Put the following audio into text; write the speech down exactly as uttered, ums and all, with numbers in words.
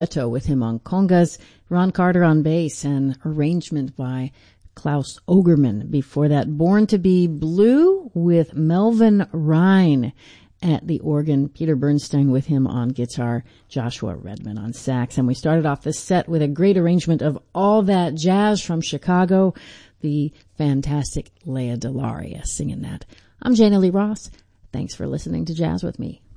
with him on congas, Ron Carter on bass, and arrangement by Klaus Ogerman. Before that, Born to be Blue with Melvin Rhine at the organ, Peter Bernstein with him on guitar, Joshua Redman on sax. And we started off the set with a great arrangement of All That Jazz from Chicago, the fantastic Lea DeLaria singing that. I'm Jana Lee Ross. Thanks for listening to Jazz with Me.